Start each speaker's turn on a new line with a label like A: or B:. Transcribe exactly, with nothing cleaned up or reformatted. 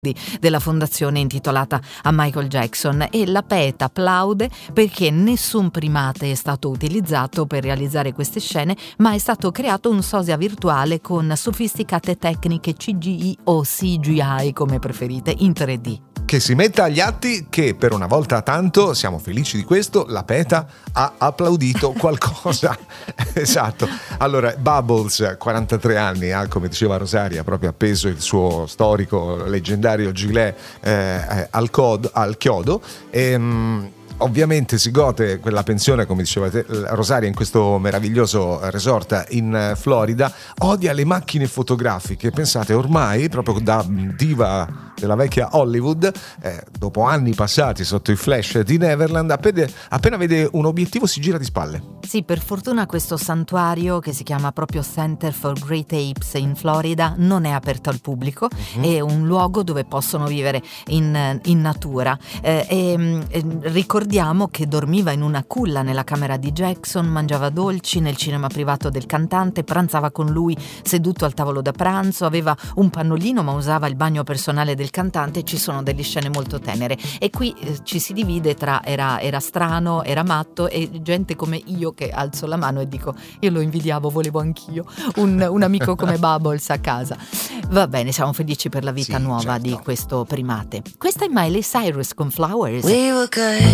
A: della fondazione intitolata a Michael Jackson, e la PETA applaude perché nessun primate è stato utilizzato per realizzare queste scene, ma è stato creato un sosia virtuale con sofisticate tecniche C G I o C G I, come preferite, in tre D.
B: Che si metta agli atti che per una volta tanto, siamo felici di questo, la PETA ha applaudito qualcosa. Esatto. Allora, Bubbles, quarantatré anni, ha, come diceva Rosaria, proprio appeso il suo storico leggendario gilet eh, al, cod- al chiodo e mh, ovviamente si gode quella pensione, come diceva te, Rosaria, in questo meraviglioso resort in Florida. Odia le macchine fotografiche. Pensate, ormai, proprio da diva della vecchia Hollywood, eh, dopo anni passati sotto i flash di Neverland, appena, appena vede un obiettivo si gira di spalle.
A: Sì, per fortuna questo santuario, che si chiama proprio Center for Great Apes in Florida, non è aperto al pubblico, uh-huh. È un luogo dove possono vivere in, in natura. Eh, e, e ricordiamo che dormiva in una culla nella camera di Jackson, mangiava dolci nel cinema privato del cantante, pranzava con lui seduto al tavolo da pranzo, aveva un pannolino ma usava il bagno personale del cantante. Ci sono delle scene molto tenere e qui eh, ci si divide tra era, era strano, era matto, e gente come io che alzo la mano e dico io lo invidiavo, volevo anch'io un, un amico come Bubbles a casa. Va bene, siamo felici per la vita sì, nuova certo. di questo primate. Questa è Miley Cyrus con Flowers.
C: We were good.